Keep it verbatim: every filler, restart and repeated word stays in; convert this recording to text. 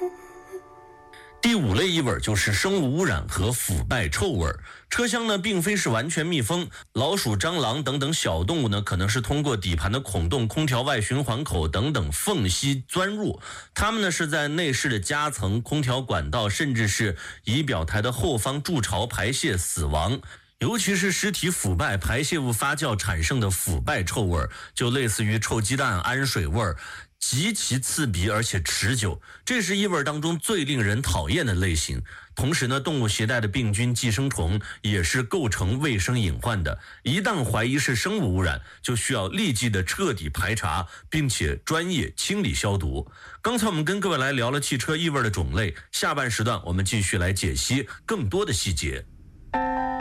第五类异味就是生物污染和腐败臭味。车厢呢并非是完全密封，老鼠、蟑螂等等小动物呢可能是通过底盘的孔洞、空调外循环口等等缝隙钻入，它们呢是在内饰的夹层、空调管道，甚至是仪表台的后方筑巢排泄死亡。尤其是尸体腐败、排泄物发酵产生的腐败臭味，就类似于臭鸡蛋、氨水味，极其刺鼻而且持久，这是异味当中最令人讨厌的类型。同时呢，动物携带的病菌、寄生虫也是构成卫生隐患的。一旦怀疑是生物污染，就需要立即的彻底排查，并且专业清理消毒。刚才我们跟各位来聊了汽车异味的种类，下半时段我们继续来解析更多的细节。